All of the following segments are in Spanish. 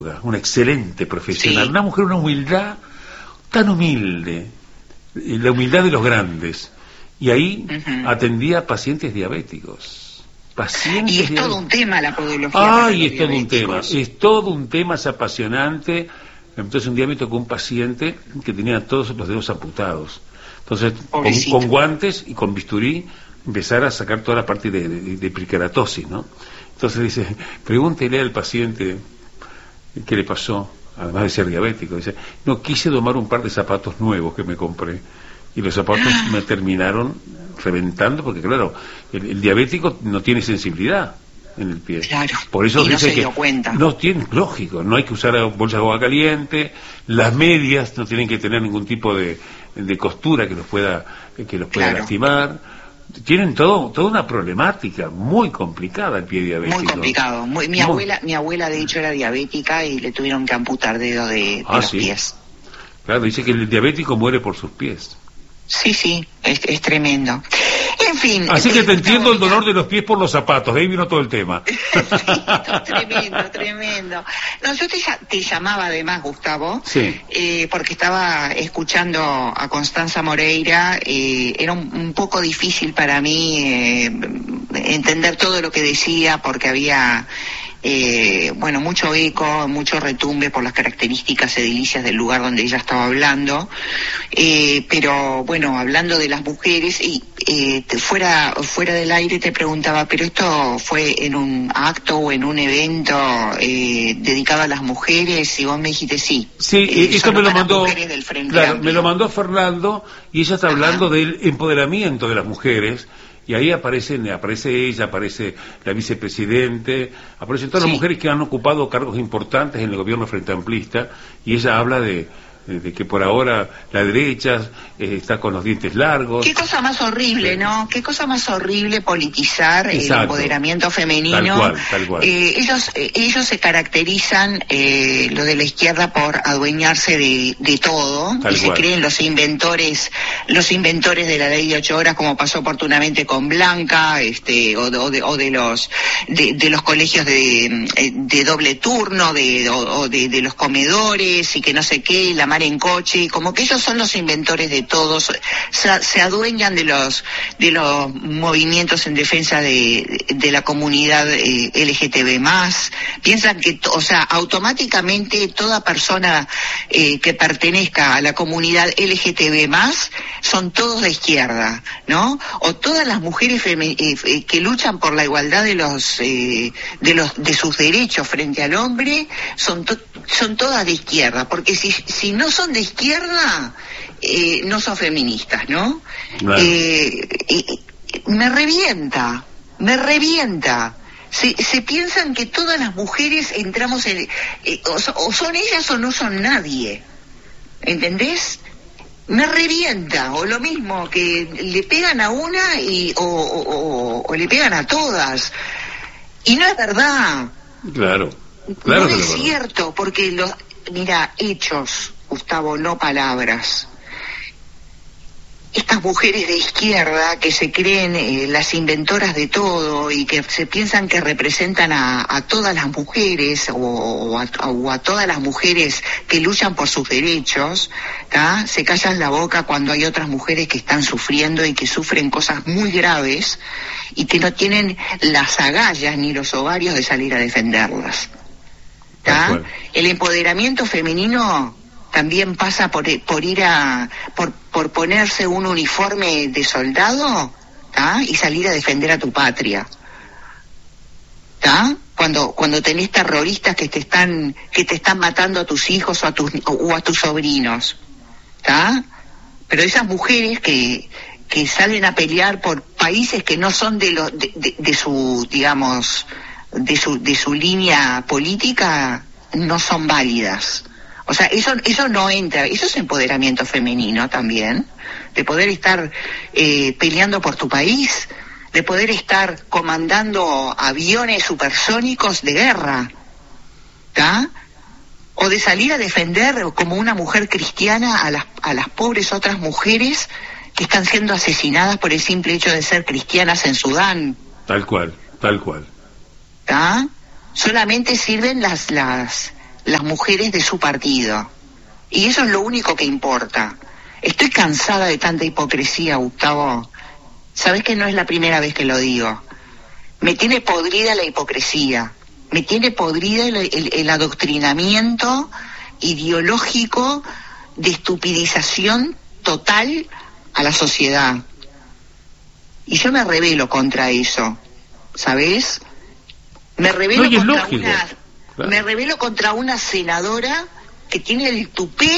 una excelente profesional, Sí. una mujer, una humildad tan humilde, la humildad de los grandes, y ahí atendía a pacientes diabéticos. Y es todo un tema la podología para Ay, los es todo un tema, diabéticos. es todo un tema, es apasionante. Entonces un día me tocó un paciente que tenía todos los dedos amputados. Entonces, Pobrecito. con guantes y con bisturí, empezar a sacar toda la parte de prekeratosis, ¿no? Entonces dice, pregúntele al paciente qué le pasó, además de ser diabético. Dice, no, quise domar un par de zapatos nuevos que me compré, y los zapatos me terminaron reventando, porque claro, el diabético no tiene sensibilidad en el pie. Claro. Por eso Y no dice se dio cuenta. no tiene, lógico, no hay que usar bolsas de agua caliente, las medias no tienen que tener ningún tipo de costura que los pueda Claro. lastimar. Tienen toda una problemática muy complicada el pie diabético. Muy complicado. Mi abuela de hecho era diabética y le tuvieron que amputar dedos de los sí. pies. Claro, dice que el diabético muere por sus pies. Sí, es tremendo. En fin. Así que te entiendo el Gustavo, dolor de los pies por los zapatos, de ahí vino todo el tema. Sí, tremendo. No, yo te llamaba además, Gustavo, Sí. porque estaba escuchando a Constanza Moreira. Era un poco difícil para mí entender todo lo que decía, porque había mucho eco, mucho retumbe por las características edilicias del lugar donde ella estaba hablando, pero bueno, hablando de las mujeres, y fuera del aire te preguntaba, pero esto fue en un acto o en un evento dedicado a las mujeres, y vos me dijiste sí. Sí, esto me lo mandó, claro, me lo mandó Fernando, y ella está hablando del empoderamiento de las mujeres. Y ahí aparece ella, aparece la vicepresidente, aparecen todas las mujeres que han ocupado cargos importantes en el gobierno frente amplista, y ella habla de que por ahora la derecha está con los dientes largos. Qué cosa más horrible, ¿no? Qué cosa más horrible politizar. Exacto. El empoderamiento femenino. Tal cual. Ellos se caracterizan, lo de la izquierda, por adueñarse de todo, Tal y cual. se creen los inventores de la ley de 8 horas, como pasó oportunamente con Blanca, o de los colegios de doble turno, de los comedores, y que no sé qué, la mar en coche, como que ellos son los inventores de todos, se adueñan de los movimientos en defensa de la comunidad LGTB+, piensan que, automáticamente toda persona que pertenezca a la comunidad LGTB+, son todos de izquierda, ¿no? O todas las mujeres que luchan por la igualdad de sus derechos frente al hombre, son todas de izquierda, porque si no son de izquierda, no son feministas, ¿no? Claro. Me revienta. Se piensan que todas las mujeres entramos en... o son ellas o no son nadie, ¿entendés? Me revienta, o lo mismo, que le pegan a una o le pegan a todas, y no es verdad. Claro No que es lo verdad. cierto, porque mira, hechos, Gustavo, no palabras. Estas mujeres de izquierda que se creen las inventoras de todo, y que se piensan que representan a todas las mujeres, o a todas las mujeres que luchan por sus derechos, ¿tá? Se callan la boca cuando hay otras mujeres que están sufriendo y que sufren cosas muy graves, y que no tienen las agallas ni los ovarios de salir a defenderlas. ¿Tá? El empoderamiento femenino también pasa por ponerse un uniforme de soldado, ¿tá? Y salir a defender a tu patria, ¿tá? Cuando tenés terroristas que te están matando a tus hijos o a tus sobrinos, ¿tá? Pero esas mujeres que salen a pelear por países que no son de su, digamos, de su línea política, no son válidas. O sea, eso no entra, eso es empoderamiento femenino también, de poder estar peleando por tu país, de poder estar comandando aviones supersónicos de guerra, ¿tá? O de salir a defender como una mujer cristiana a las pobres otras mujeres que están siendo asesinadas por el simple hecho de ser cristianas en Sudán. Tal cual. ¿Tá? Solamente sirven las las mujeres de su partido. Y eso es lo único que importa. Estoy cansada de tanta hipocresía, Gustavo. Sabés que no es la primera vez que lo digo. Me tiene podrida la hipocresía. Me tiene podrida el adoctrinamiento ideológico de estupidización total a la sociedad. Y yo me rebelo contra eso, ¿sabés? Me rebelo me rebelo contra una senadora que tiene el tupé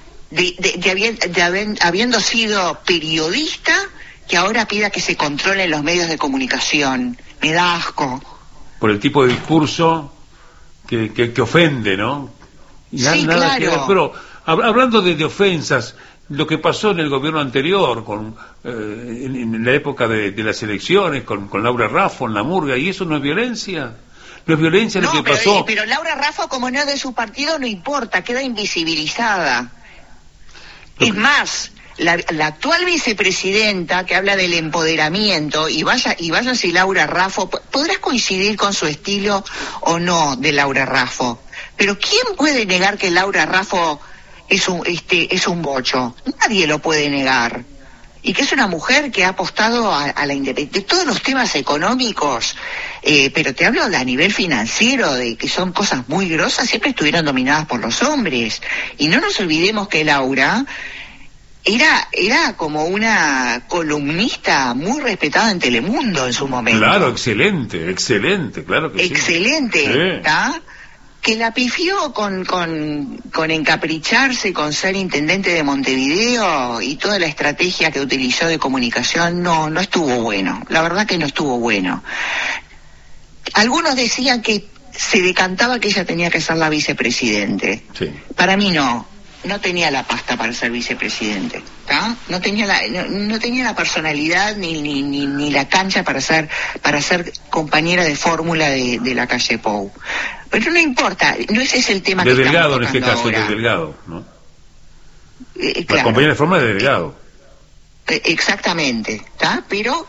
habiendo sido periodista, que ahora pida que se controlen los medios de comunicación. Me da asco. Por el tipo de discurso que ofende, ¿no? Sí, claro. Pero hablando de ofensas, lo que pasó en el gobierno anterior, en la época de las elecciones, con Laura Raffo en la murga, ¿y eso no es violencia? ¿No es violencia lo que pasó? Pero Laura Raffo, como no es de su partido, no importa, queda invisibilizada. Es más, la actual vicepresidenta, que habla del empoderamiento, y vaya si Laura Raffo, podrás coincidir con su estilo o no de Laura Raffo, pero ¿quién puede negar que Laura Raffo es un bocho? Nadie lo puede negar. Y que es una mujer que ha apostado a la independencia de todos los temas económicos, pero te hablo a nivel financiero, de que son cosas muy grosas, siempre estuvieron dominadas por los hombres. Y no nos olvidemos que Laura era como una columnista muy respetada en Telemundo en su momento. Claro, excelente, claro que excelente, ¿está? Sí. Que la pifió con encapricharse con ser intendente de Montevideo, y toda la estrategia que utilizó de comunicación no estuvo bueno. La verdad que no estuvo bueno. Algunos decían que se decantaba que ella tenía que ser la vicepresidente. Sí. Para mí no tenía la pasta para ser vicepresidente, ¿tá? No tenía la personalidad ni la cancha para ser compañera de fórmula de la calle Pou. Pero no importa, no ese es el tema de que Delgado en este caso, ahora. De Delgado, ¿no? Claro. La compañera de fórmula de Delgado. Exactamente, ¿está? Pero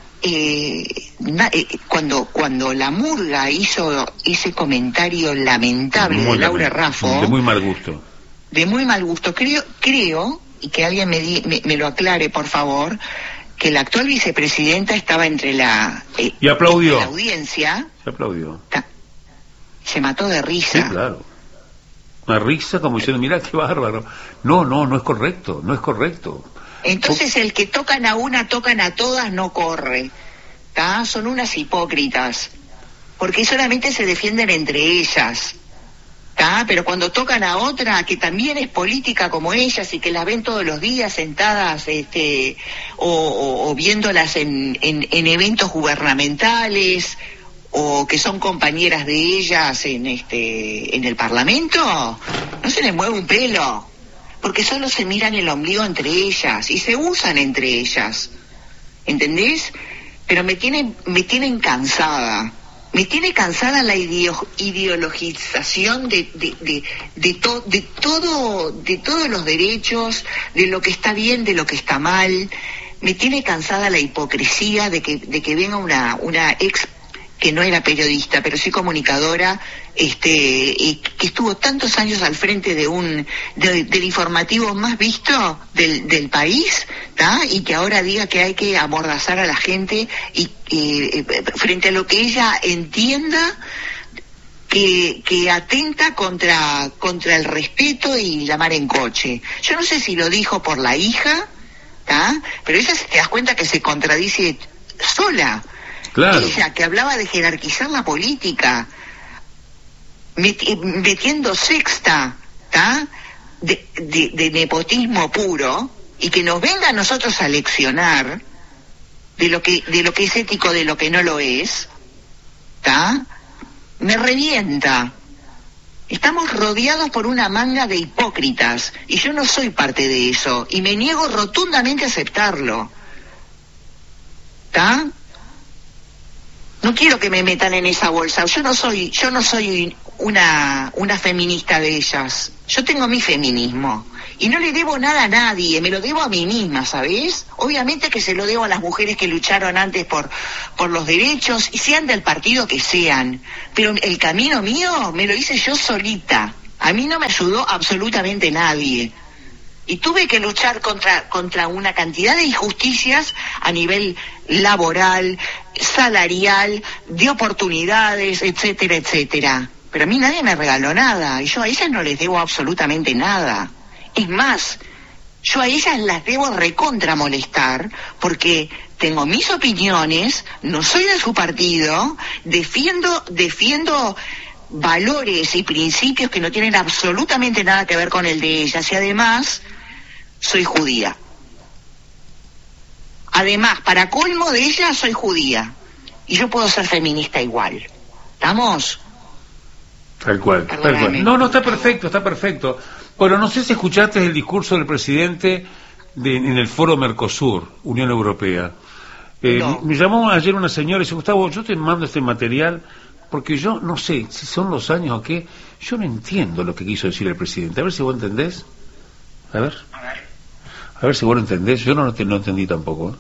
cuando la murga hizo ese comentario lamentable de Laura Raffo, de muy mal gusto. Creo, y que alguien me lo aclare, por favor, que la actual vicepresidenta estaba entre y aplaudió. La audiencia. Se aplaudió. Se mató de risa. Sí, claro. Una risa como diciendo, mirá qué bárbaro. No es correcto. Entonces el que tocan a una, tocan a todas, no corre. ¿Tá? Son unas hipócritas. Porque solamente se defienden entre ellas. ¿Tá? Pero cuando tocan a otra, que también es política como ellas y que las ven todos los días sentadas o viéndolas en eventos gubernamentales, o que son compañeras de ellas en el Parlamento, no se les mueve un pelo, porque solo se miran el ombligo entre ellas y se usan entre ellas, ¿entendés? Pero me tienen cansada. Me tiene cansada la ideologización de todos los derechos, de lo que está bien, de lo que está mal. Me tiene cansada la hipocresía de que venga una ex que no era periodista, pero sí comunicadora, que estuvo tantos años al frente del informativo más visto del país, ¿tá? Y que ahora diga que hay que amordazar a la gente y frente a lo que ella entienda que atenta contra el respeto y llamar en coche. Yo no sé si lo dijo por la hija, ¿tá? Pero ella, te das cuenta que se contradice sola. Claro. Ella, que hablaba de jerarquizar la política, metiendo sexta, ¿tá? de nepotismo puro, y que nos venga a nosotros a leccionar de lo que es ético, de lo que no lo es, ¿tá? Me revienta. Estamos rodeados por una manga de hipócritas, y yo no soy parte de eso, y me niego rotundamente a aceptarlo, ¿tá? No quiero que me metan en esa bolsa. Yo no soy una feminista de ellas. Yo tengo mi feminismo. Y no le debo nada a nadie, me lo debo a mí misma, ¿sabés? Obviamente que se lo debo a las mujeres que lucharon antes por los derechos, y sean del partido que sean. Pero el camino mío me lo hice yo solita, A mí no me ayudó absolutamente nadie. Y tuve que luchar contra una cantidad de injusticias a nivel laboral, salarial, de oportunidades, etcétera, etcétera. Pero a mí nadie me regaló nada, y yo a ellas no les debo absolutamente nada. Es más, yo a ellas las debo recontra molestar, porque tengo mis opiniones, no soy de su partido, defiendo valores y principios que no tienen absolutamente nada que ver con el de ellas, y además soy judía. Además, para colmo de ellas, soy judía, y yo puedo ser feminista igual. ¿Estamos? Tal cual, tal cual. No, está perfecto. Bueno, no sé si escuchaste el discurso del presidente en el foro Mercosur, Unión Europea. No. Me llamó ayer una señora y dice: Gustavo, yo te mando este material porque yo no sé si son los años o qué, yo no entiendo lo que quiso decir el presidente. A ver si vos entendés. A ver si vos lo entendés. Yo no entendí tampoco.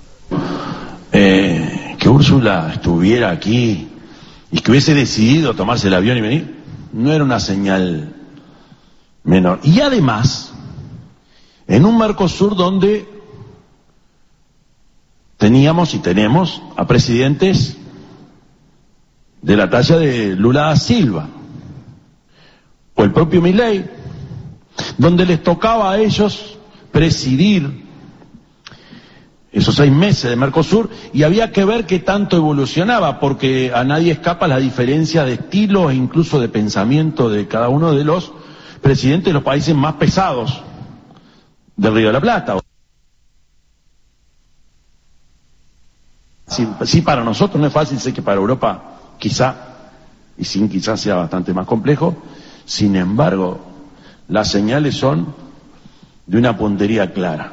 Que Úrsula estuviera aquí y que hubiese decidido tomarse el avión y venir, no era una señal menor. Y además, en un Mercosur donde teníamos y tenemos a presidentes de la talla de Lula da Silva o el propio Milei, donde les tocaba a ellos presidir esos 6 meses de Mercosur, y había que ver qué tanto evolucionaba, porque a nadie escapa la diferencia de estilo e incluso de pensamiento de cada uno de los presidentes de los países más pesados del Río de la Plata. Sí, para nosotros no es fácil, sé que para Europa quizá, y sin quizás sea bastante más complejo. Sin embargo, las señales son de una puntería clara.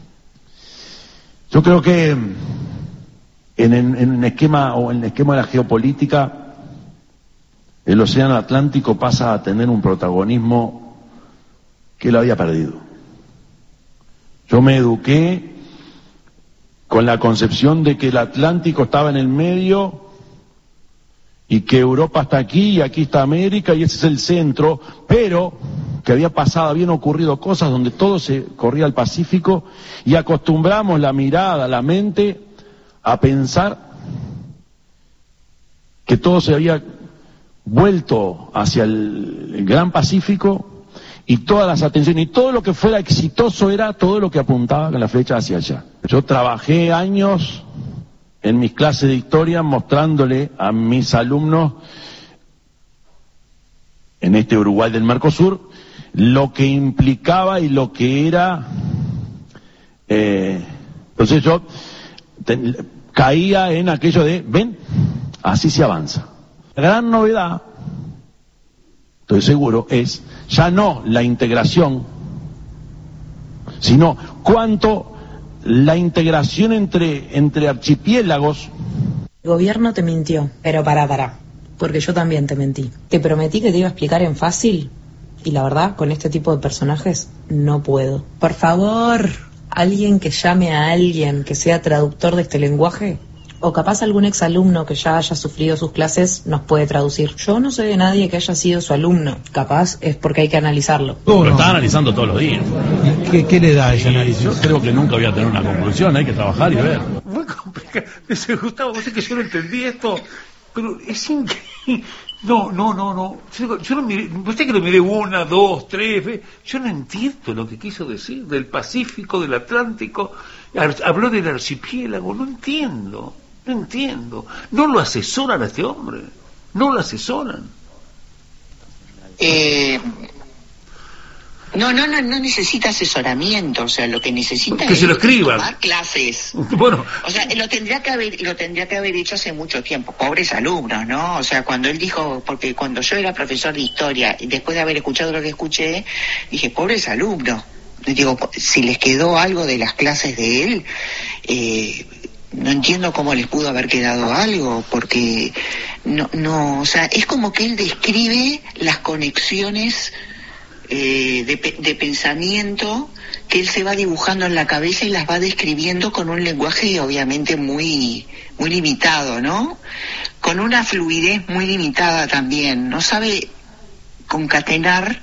Yo creo que en el esquema de la geopolítica, el océano Atlántico pasa a tener un protagonismo que lo había perdido. Yo me eduqué con la concepción de que el Atlántico estaba en el medio y que Europa está aquí y aquí está América y ese es el centro, pero que habían ocurrido cosas donde todo se corría al Pacífico, y acostumbramos la mirada, la mente a pensar que todo se había vuelto hacia el gran Pacífico, y todas las atenciones y todo lo que fuera exitoso era todo lo que apuntaba con la flecha hacia allá. Yo trabajé años en mis clases de historia mostrándole a mis alumnos en este Uruguay del Mercosur lo que implicaba y lo que era. Entonces yo caía en aquello de, ven, así se avanza. La gran novedad, estoy seguro, es ya no la integración, sino cuánto la integración entre archipiélagos. El gobierno te mintió, pero pará, porque yo también te mentí. Te prometí que te iba a explicar en fácil, y la verdad, con este tipo de personajes, no puedo. Por favor, alguien que llame a alguien que sea traductor de este lenguaje, o capaz algún exalumno que ya haya sufrido sus clases nos puede traducir. Yo no sé de nadie que haya sido su alumno, capaz es porque hay que analizarlo. Lo está analizando todos los días. ¿Qué le da ese análisis? Yo creo que nunca voy a tener una conclusión, hay que trabajar y ver. Muy complicado. Dice Gustavo, vos sé que yo no entendí esto, pero es increíble. No. Yo no miré, usted que lo miré 1, 2, 3, yo no entiendo lo que quiso decir del Pacífico, del Atlántico, habló del archipiélago, no entiendo. No lo asesoran a este hombre, no lo asesoran. No necesita asesoramiento, o sea, lo que necesita que es se lo escriban. tomar clases. Bueno, o sea, lo tendría que haber hecho hace mucho tiempo. Pobres alumnos, ¿no? O sea, cuando él dijo, porque cuando yo era profesor de historia y después de haber escuchado lo que escuché, dije, pobres alumnos. Digo, si les quedó algo de las clases de él, no entiendo cómo les pudo haber quedado algo, porque o sea, es como que él describe las conexiones de pensamiento que él se va dibujando en la cabeza y las va describiendo con un lenguaje obviamente muy limitado, ¿no? Con una fluidez muy limitada también. No sabe concatenar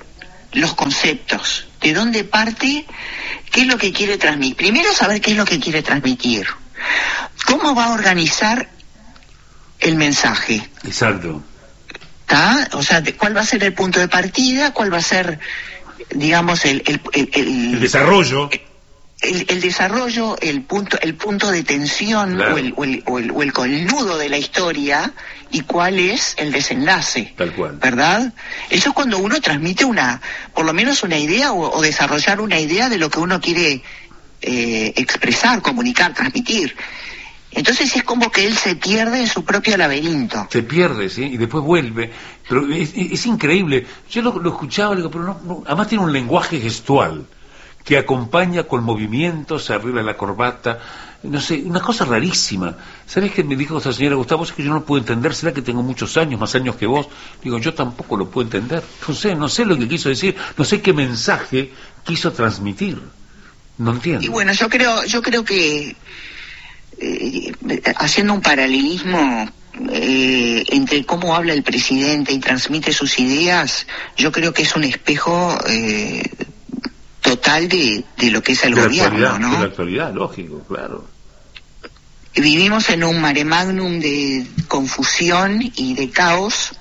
los conceptos, de dónde parte, qué es lo que quiere transmitir. Primero saber qué es lo que quiere transmitir, cómo va a organizar el mensaje. Exacto. ¿Está? O sea, cuál va a ser el punto de partida, cuál va a ser, digamos, el desarrollo. El desarrollo, el punto de tensión, claro, o el nudo de la historia, y cuál es el desenlace. Tal cual. ¿Verdad? Eso es cuando uno transmite por lo menos una idea, o desarrollar una idea de lo que uno quiere expresar, comunicar, transmitir. Entonces es como que él se pierde en su propio laberinto. Se pierde, ¿sí? Y después vuelve. Pero es increíble. Yo lo escuchaba, digo, pero no, además tiene un lenguaje gestual que acompaña con movimientos, se arregla la corbata, no sé, una cosa rarísima. ¿Sabés qué me dijo esa señora Gustavo? Es que yo no lo puedo entender, será que tengo muchos años, más años que vos. Digo, yo tampoco lo puedo entender. No sé lo que quiso decir, no sé qué mensaje quiso transmitir. No entiendo. Y bueno, yo creo que haciendo un paralelismo entre cómo habla el presidente y transmite sus ideas, yo creo que es un espejo total de lo que es el gobierno, ¿no? De la actualidad, lógico, claro. Vivimos en un mare magnum de confusión y de caos,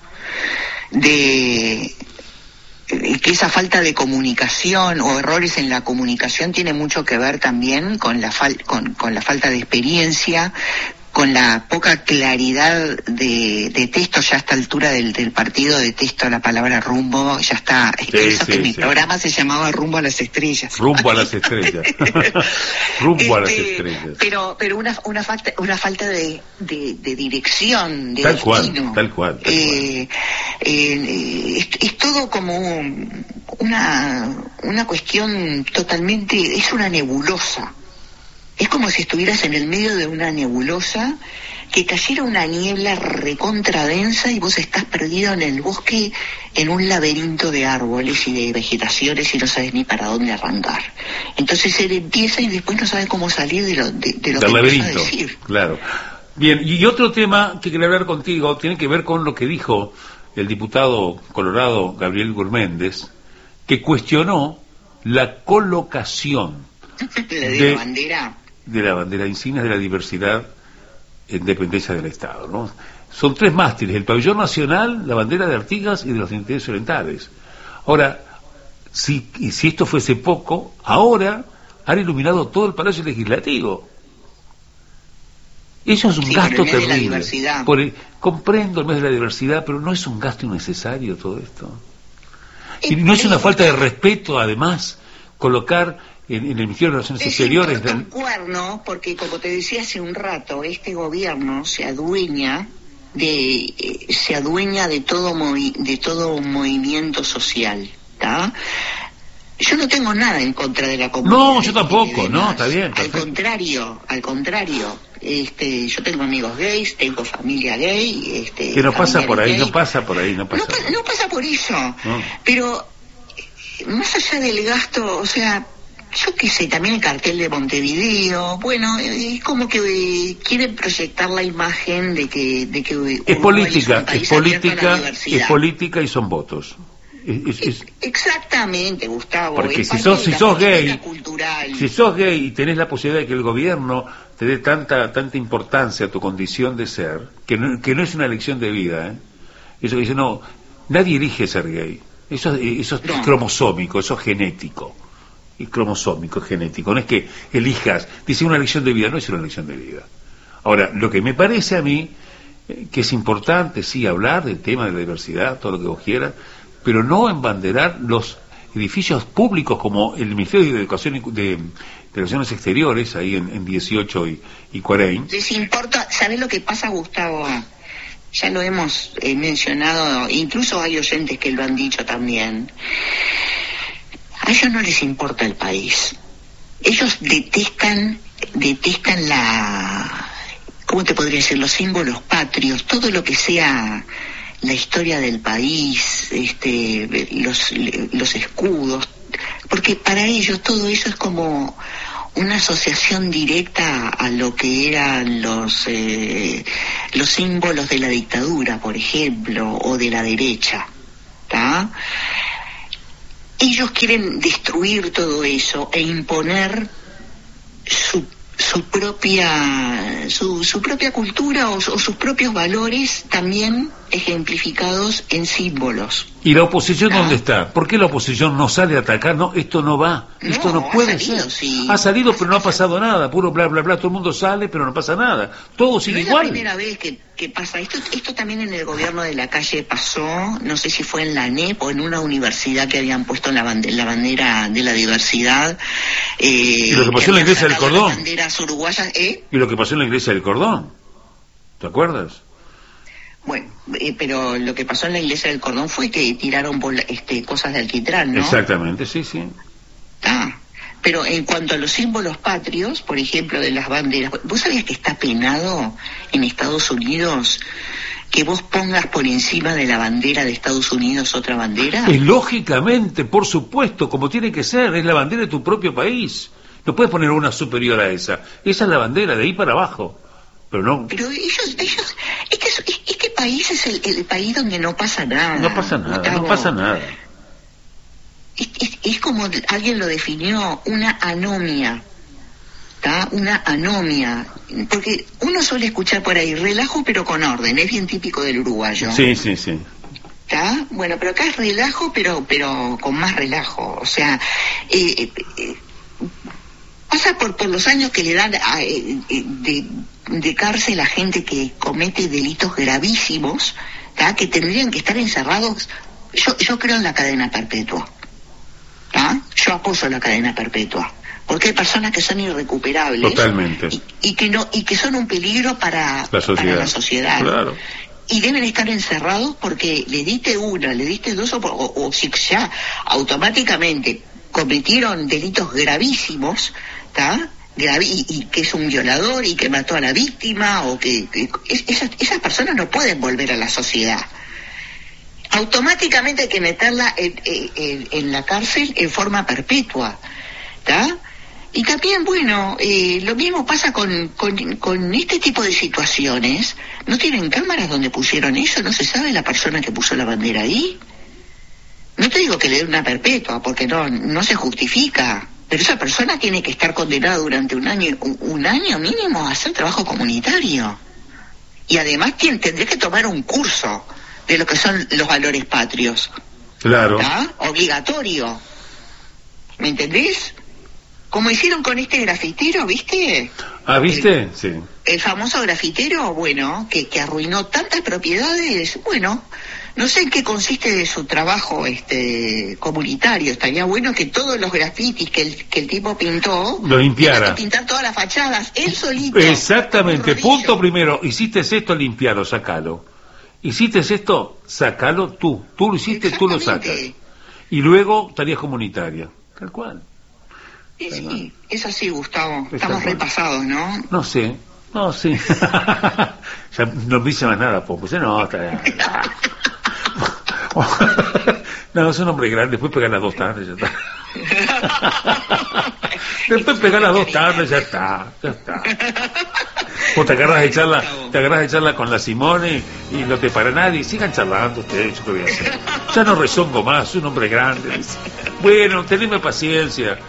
de que esa falta de comunicación o errores en la comunicación tiene mucho que ver también con la falta de experiencia, con la poca claridad de texto. Ya a esta altura del partido detesto la palabra rumbo, ya está. Mi programa se llamaba Rumbo a las Estrellas. Rumbo a las Estrellas. Rumbo a las Estrellas. Pero una falta de dirección, de tal destino. Tal cual. Es todo como una cuestión totalmente, es una nebulosa. Es como si estuvieras en el medio de una nebulosa, que cayera una niebla recontradensa y vos estás perdido en el bosque, en un laberinto de árboles y de vegetaciones, y no sabes ni para dónde arrancar. Entonces él empieza y después no sabe cómo salir de lo que laberinto, empieza a decir. Claro. Bien, y otro tema que quería hablar contigo tiene que ver con lo que dijo el diputado colorado Gabriel Gurméndez, que cuestionó la colocación de la bandera insignia de la diversidad en dependencia del Estado, ¿no? Son 3 mástiles: el pabellón nacional, la bandera de Artigas y de los Trinitarios Orientales. Ahora, si esto fuese poco, ahora han iluminado todo el Palacio Legislativo. Eso es un gasto terrible. Comprendo el mes de la diversidad, pero no es un gasto innecesario todo esto. Y no es una falta de respeto, además, colocar en el Ministerio de Relaciones Exteriores un cuerno, porque como te decía hace un rato, este gobierno se adueña de todo movimiento social, ¿está? Yo no tengo nada en contra de la comunidad. No, yo tampoco, no, está bien. Al contrario, yo tengo amigos gays, tengo familia gay, que no pasa por ahí, no pasa por ahí. No pasa por eso, no. Pero más allá del gasto, o sea, yo qué sé, también el cartel de Montevideo, bueno, es como que quieren proyectar la imagen de que es política y son votos. Exactamente, Gustavo. Porque si sos gay y tenés la posibilidad de que el gobierno te dé tanta importancia a tu condición de ser, que no es una elección de vida, eso que dice, no, nadie elige ser gay, eso es cromosómico, eso es genético. Y cromosómico, genético, no es que elijas, dice una elección de vida, no es una elección de vida. Ahora, lo que me parece a mí, que es importante, sí, hablar del tema de la diversidad, todo lo que vos quieras, pero no embanderar los edificios públicos como el Ministerio de Educación y de Relaciones Exteriores, ahí en 18 y 40. Les importa, ¿sabés lo que pasa, Gustavo? Ya lo hemos mencionado, incluso hay oyentes que lo han dicho también. A ellos no les importa el país. Ellos detestan ¿cómo te podría decir? Los símbolos patrios, todo lo que sea la historia del país, los escudos, porque para ellos todo eso es como una asociación directa a lo que eran los símbolos de la dictadura, por ejemplo, o de la derecha, ¿está? ellos quieren destruir todo eso e imponer su propia cultura o sus propios valores, también ejemplificados en símbolos. ¿Y la oposición dónde está? ¿Por qué la oposición no sale a atacar? No, esto no va, esto no puede ser. Sí. Ha salido, pero no ha pasado nada, puro bla, bla, bla, todo el mundo sale, pero no pasa nada. Todo sigue igual. No es la primera vez que pasa. Esto también en el gobierno de la Calle pasó, no sé si fue en la ANEP o en una universidad que habían puesto la bandera de la diversidad. Y lo que pasó en la iglesia del Cordón. Banderas uruguayas, Y lo que pasó en la iglesia del Cordón. ¿Te acuerdas? Bueno, pero lo que pasó en la iglesia del Cordón fue que tiraron cosas de alquitrán, ¿no? Exactamente, sí. Pero en cuanto a los símbolos patrios, por ejemplo, de las banderas, ¿vos sabías que está penado en Estados Unidos que vos pongas por encima de la bandera de Estados Unidos otra bandera? Lógicamente, por supuesto, como tiene que ser, es la bandera de tu propio país. No puedes poner una superior a esa. Esa es la bandera, de ahí para abajo. Pero no. Pero ellos este país es el país donde no pasa nada. No pasa nada, Gustavo. no pasa nada. Es como alguien lo definió, una anomia. ¿Tá? Una anomia. Porque uno suele escuchar por ahí relajo pero con orden, es bien típico del uruguayo. Sí. ¿Tá? Bueno, pero acá es relajo pero con más relajo. O sea, pasa por los años que le dan de cárcel a gente que comete delitos gravísimos, ¿tá? Que tendrían que estar encerrados. Yo creo en la cadena perpetua, ¿tá? Yo apoyo la cadena perpetua, porque hay personas que son irrecuperables. Totalmente. Y que son un peligro para la sociedad. Claro. Y deben estar encerrados porque le diste una, le diste dos, o si ya automáticamente cometieron delitos gravísimos, ¿tá? Y que es un violador y que mató a la víctima, o que esas personas no pueden volver a la sociedad. Automáticamente hay que meterla en la cárcel en forma perpetua, ¿tá? Y también, bueno, lo mismo pasa con este tipo de situaciones. ¿No tienen cámaras donde pusieron eso? ¿No se sabe la persona que puso la bandera ahí? No te digo que le den una perpetua, porque no se justifica. Pero esa persona tiene que estar condenada durante un año mínimo a hacer trabajo comunitario. Y además tendría que tomar un curso de lo que son los valores patrios. Claro. ¿Ah? Obligatorio. ¿Me entendés? Como hicieron con este grafitero, ¿viste? Ah, ¿viste? Sí. El famoso grafitero, bueno, que arruinó tantas propiedades. Bueno, no sé en qué consiste su trabajo comunitario. Estaría bueno que todos los grafitis que el tipo pintó lo limpiara. Que pintar todas las fachadas, él solito. Exactamente. Punto primero. Hiciste esto, limpialo, sacalo. Hiciste esto, sacalo tú. Tú lo hiciste, tú lo sacas. Y luego tareas comunitarias. Tal cual. Sí, es así, Gustavo. Estamos repasados, ¿no? No sé. No, sí. Ya no me dice más nada, pues no, está bien. No, es un hombre grande, después pegar las 2 tardes, ya está. Después pegar las 2 tardes, ya está. Vos te agarras de charla con la Simone y no te para nadie, sigan charlando ustedes, yo qué voy a hacer. Ya no rezongo más, soy un hombre grande. Bueno, tenedme paciencia.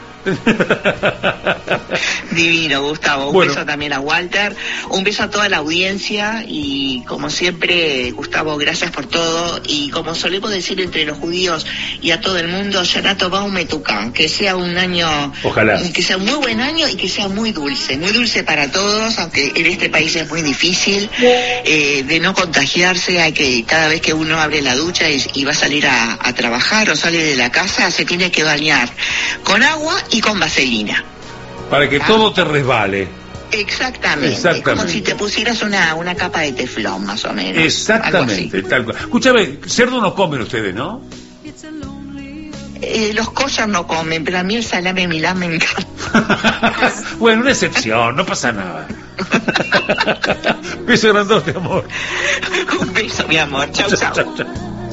Divino, Gustavo. Un beso también a Walter, un beso a toda la audiencia, y como siempre, Gustavo, gracias por todo, y como solemos decir entre los judíos y a todo el mundo, Shana Tova Umetuká, que sea un año, ojalá, que sea un muy buen año y que sea muy dulce para todos, aunque en este país es muy difícil de no contagiarse. Hay que, cada vez que uno abre la ducha y va a salir a trabajar o sale de la casa, se tiene que bañar con agua y con vaselina. Para que todo te resbale. Exactamente. Como si te pusieras una capa de teflón, más o menos. Exactamente, tal cual. Escúchame, cerdo no comen ustedes, ¿no? Los kosher no comen, pero a mí el salame Milán me encanta. Bueno, una excepción, no pasa nada. Beso grandote, amor. Un beso, mi amor. Chau, chau. Chau, chau.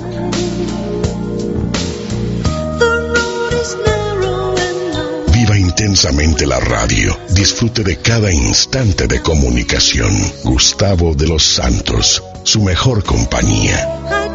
Viva intensamente la radio. Disfrute de cada instante de comunicación. Gustavo de los Santos, su mejor compañía.